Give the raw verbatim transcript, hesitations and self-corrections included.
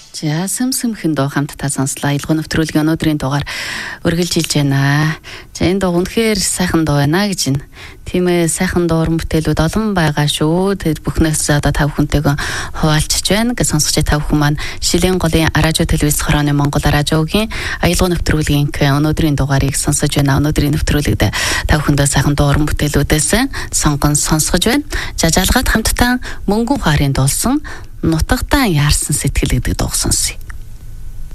За Сүмсүмхэн дуу хамтдаа сонслоо. Аялал нэвтрүүлгийн өнөөдрийн дугаар үргэлжилж байна. За энэ дуу үнэхээр сайхан дуу байна гэж байна. Тийм ээ, сайхан дуу уран бүтээлүүд олон байгаа шүү. Тэгээд бүхнээс одоо тав хүнтэйгөө хуваалцж байна. Гэж сонсогч тав хүн маань Шилийн голын радио телевиз хорооны Монгол радиогийн аялал нэвтрүүлгийн өнөөдрийн дугаарыг сонсож байна. Өнөөдрийн нэвтрүүлэгт тав хүндээ сайхан дуу уран бүтээлүүдээс сонгон сонсгож байна. За жалгаад хамтдаа Мөнгөн хаарын дуулсан Нутагтаа яарсан сэтгэл гэдэг дуу сонсъё.